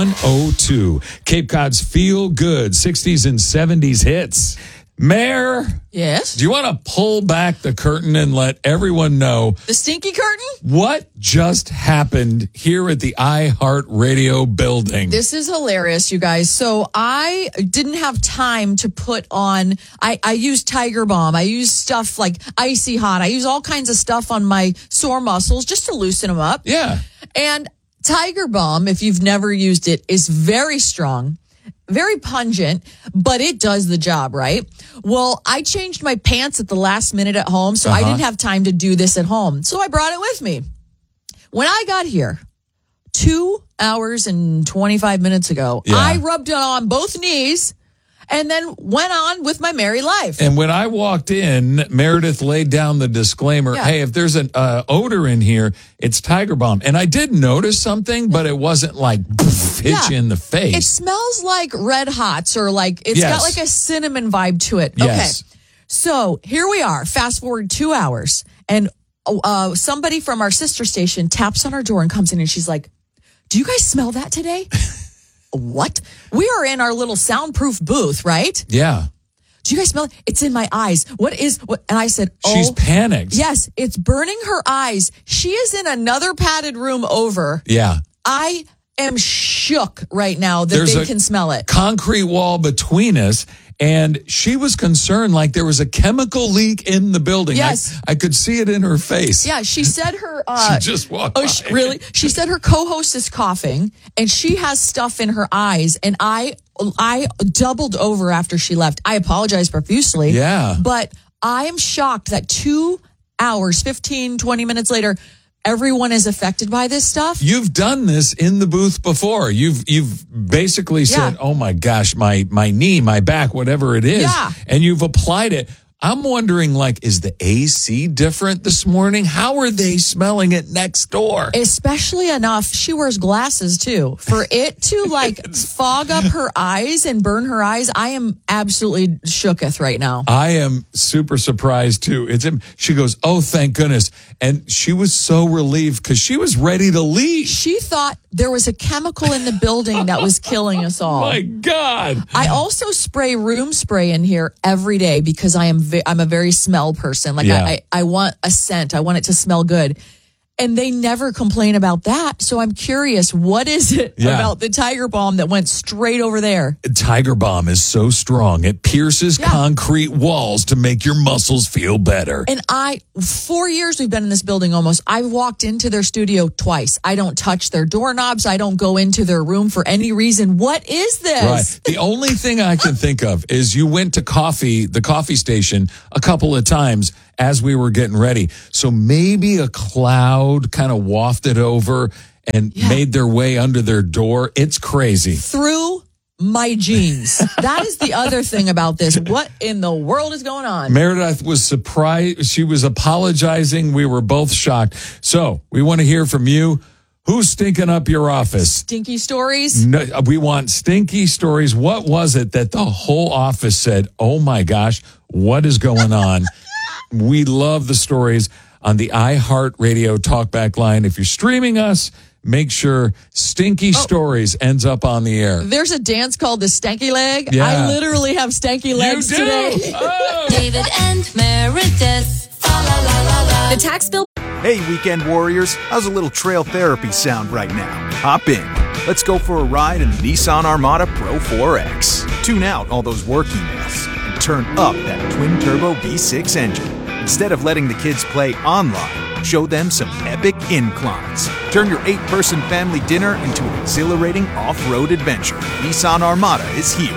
102. Cape Cod's Feel Good 60s and 70s hits. Mayor, yes? Do you want to pull back the curtain and let everyone know the stinky curtain? What just happened here at the iHeartRadio building? This is hilarious, you guys. So I didn't have time to put on, I use Tiger Balm. I use stuff like Icy Hot. I use all kinds of stuff on my sore muscles just to loosen them up. Yeah. And Tiger Balm, if you've never used it, is very strong, very pungent, but it does the job, right? Well, I changed my pants at the last minute at home, so I didn't have time to do this at home. So I brought it with me. When I got here, 2 hours and 25 minutes ago, I rubbed it on both knees and then went on with my merry life. And when I walked in, Meredith laid down the disclaimer, hey, if there's an odor in here, it's Tiger Balm. And I did notice something, but it wasn't like hit you in the face. It smells like Red Hots or like, it's got like a cinnamon vibe to it. Yes. Okay. So here we are, fast forward 2 hours, and somebody from our sister station taps on our door and comes in and she's like, do you guys smell that today? What? We are in our little soundproof booth, right? Yeah. Do you guys smell it? It's in my eyes. What? And I said, she's panicked. Yes, it's burning her eyes. She is in another padded room over. Yeah. I am shook right now that they can smell it. Concrete wall between us. And she was concerned like there was a chemical leak in the building. Yes. I could see it in her face. Yeah, she said her... she just walked by. Really? She said her co-host is coughing, and she has stuff in her eyes, and I doubled over after she left. I apologize profusely. Yeah. But I am shocked that 2 hours, 15, 20 minutes later... everyone is affected by this stuff. You've done this in the booth before. You've basically said, oh my gosh, my knee, my back, whatever it is. Yeah. And you've applied it. I'm wondering, like, is the AC different this morning? How are they smelling it next door? Especially enough, she wears glasses too. For it to like fog up her eyes and burn her eyes, I am absolutely shooketh right now. I am super surprised too. She goes, oh, thank goodness. And she was so relieved because she was ready to leave. She thought there was a chemical in the building that was killing us all. My God. I also spray room spray in here every day because I'm a very smell person. Like I want a scent. I want it to smell good. And they never complain about that. So I'm curious, what is it about the Tiger Balm that went straight over there? Tiger Balm is so strong. It pierces concrete walls to make your muscles feel better. And 4 years we've been in this building almost. I've walked into their studio twice. I don't touch their doorknobs. I don't go into their room for any reason. What is this? Right. The only thing I can think of is you went to the coffee station a couple of times as we were getting ready. So maybe a cloud kind of wafted over and made their way under their door. It's crazy. Through my jeans. That is the other thing about this. What in the world is going on? Meredith was surprised. She was apologizing. We were both shocked. So we want to hear from you. Who's stinking up your office? Stinky stories? No, we want stinky stories. What was it that the whole office said, oh my gosh, what is going on? We love the stories on the iHeartRadio Talkback line. If you're streaming us, make sure Stinky Stories ends up on the air. There's a dance called the Stanky Leg. Yeah. I literally have stanky legs today. Oh. David and Meredith. La, la, la, la, la. The tax bill. Hey, weekend warriors. How's a little trail therapy sound right now? Hop in. Let's go for a ride in the Nissan Armada Pro 4X. Tune out all those work emails and turn up that twin-turbo V6 engine. Instead of letting the kids play online, show them some epic inclines. Turn your 8-person family dinner into an exhilarating off-road adventure. Nissan Armada is here.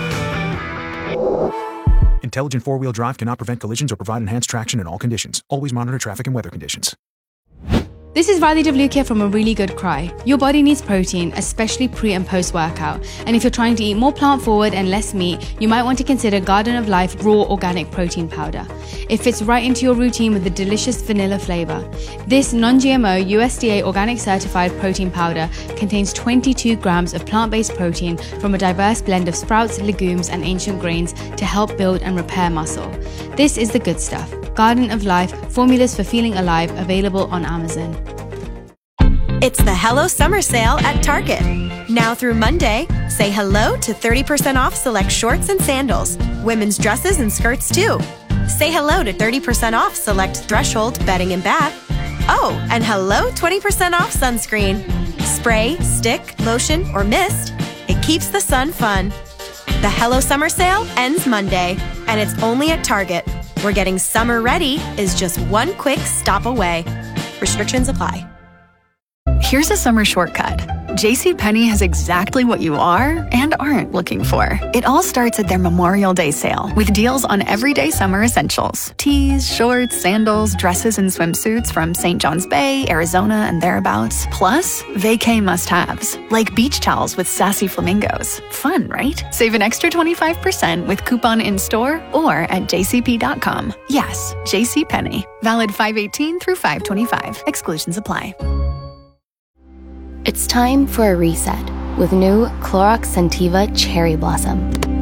Intelligent four-wheel drive cannot prevent collisions or provide enhanced traction in all conditions. Always monitor traffic and weather conditions. This is Radhi Devlukia from A Really Good Cry. Your body needs protein, especially pre and post workout. And if you're trying to eat more plant forward and less meat, you might want to consider Garden of Life Raw Organic Protein Powder. It fits right into your routine with a delicious vanilla flavor. This non-GMO USDA organic certified protein powder contains 22 grams of plant-based protein from a diverse blend of sprouts, legumes, and ancient grains to help build and repair muscle. This is the good stuff. Garden of Life, formulas for feeling alive, available on Amazon. It's the Hello Summer Sale at Target. Now through Monday, say hello to 30% off select shorts and sandals, women's dresses and skirts too. Say hello to 30% off select Threshold bedding and bath. Oh, and hello 20% off sunscreen. Spray, stick, lotion, or mist, it keeps the sun fun. The Hello Summer sale ends Monday, and it's only at Target, where getting summer ready is just one quick stop away. Restrictions apply. Here's a summer shortcut. JCPenney has exactly what you are and aren't looking for. It all starts at their Memorial Day sale with deals on everyday summer essentials. Tees, shorts, sandals, dresses, and swimsuits from St. John's Bay, Arizona, and thereabouts. Plus, vacay must-haves, like beach towels with sassy flamingos. Fun, right? Save an extra 25% with coupon in-store or at jcp.com. Yes, JCPenney. Valid 5/18 through 5/25. Exclusions apply. It's time for a reset with new Clorox Scentiva Cherry Blossom.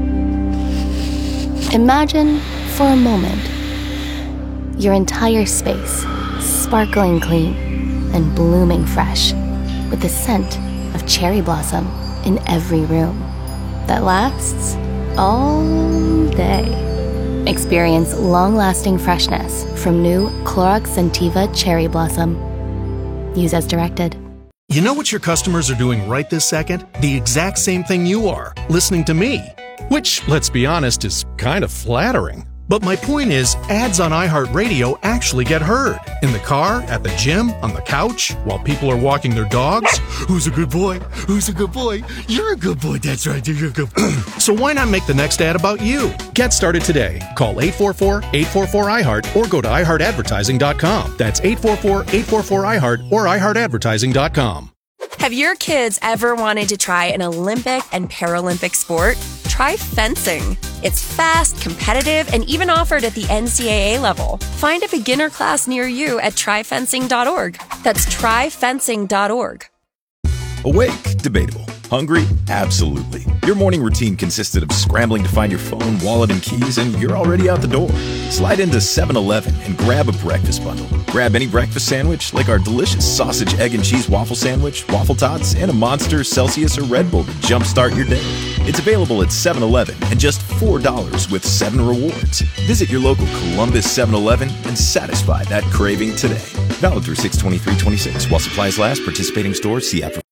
Imagine, for a moment, your entire space sparkling clean and blooming fresh with the scent of cherry blossom in every room that lasts all day. Experience long-lasting freshness from new Clorox Scentiva Cherry Blossom. Use as directed. You know what your customers are doing right this second? The exact same thing you are, listening to me. Which, let's be honest, is kind of flattering. But my point is, ads on iHeartRadio actually get heard. In the car, at the gym, on the couch, while people are walking their dogs. Who's a good boy? Who's a good boy? You're a good boy, that's right, you're a good boy. So why not make the next ad about you? Get started today. Call 844-844-iHeart or go to iHeartAdvertising.com. That's 844-844-iHeart or iHeartAdvertising.com. Have your kids ever wanted to try an Olympic and Paralympic sport? Try fencing. It's fast, competitive, and even offered at the NCAA level. Find a beginner class near you at tryfencing.org. That's tryfencing.org. Awake? Debatable. Hungry? Absolutely. Your morning routine consisted of scrambling to find your phone, wallet, and keys, and you're already out the door. Slide into 7-Eleven and grab a breakfast bundle. Grab any breakfast sandwich, like our delicious sausage, egg, and cheese waffle sandwich, waffle tots, and a Monster, Celsius, or Red Bull to jumpstart your day. It's available at 7-Eleven and just $4 with 7 rewards. Visit your local Columbus 7-Eleven and satisfy that craving today. Valid through 6/23/26. While supplies last, participating stores see app.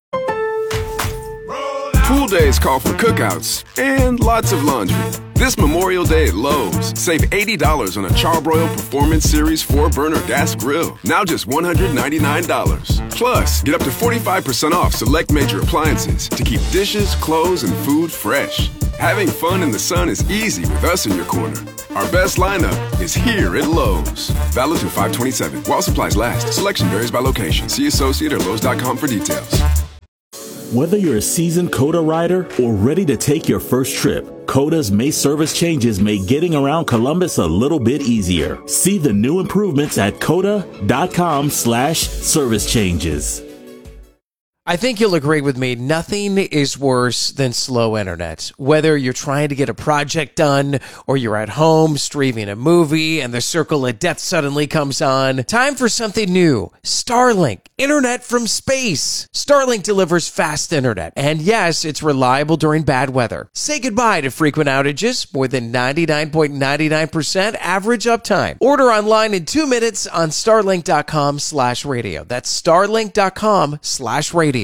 Pool days call for cookouts and lots of laundry. This Memorial Day at Lowe's, save $80 on a Charbroil Performance Series 4-burner gas grill. Now just $199. Plus, get up to 45% off select major appliances to keep dishes, clothes, and food fresh. Having fun in the sun is easy with us in your corner. Our best lineup is here at Lowe's. Valid through 5/27. While supplies last. Selection varies by location. See associate or Lowe's.com for details. Whether you're a seasoned COTA rider or ready to take your first trip, COTA's May service changes make getting around Columbus a little bit easier. See the new improvements at COTA.com/service changes. I think you'll agree with me. Nothing is worse than slow internet. Whether you're trying to get a project done or you're at home streaming a movie and the circle of death suddenly comes on. Time for something new. Starlink. Internet from space. Starlink delivers fast internet. And yes, it's reliable during bad weather. Say goodbye to frequent outages. More than 99.99% average uptime. Order online in 2 minutes on starlink.com/radio. That's starlink.com/radio.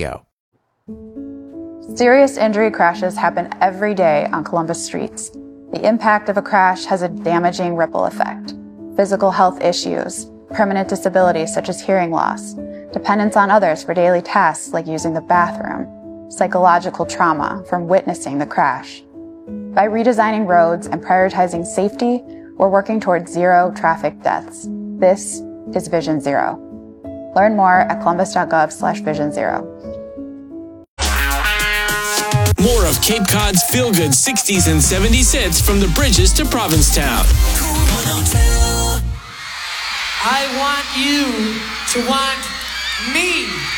Serious injury crashes happen every day on Columbus streets. The impact of a crash has a damaging ripple effect. Physical health issues, permanent disabilities such as hearing loss, dependence on others for daily tasks like using the bathroom, psychological trauma from witnessing the crash. By redesigning roads and prioritizing safety, we're working towards zero traffic deaths. This is Vision Zero. Learn more at columbus.gov/Vision Zero. More of Cape Cod's feel-good 60s and 70s hits from the bridges to Provincetown. I want you to want me.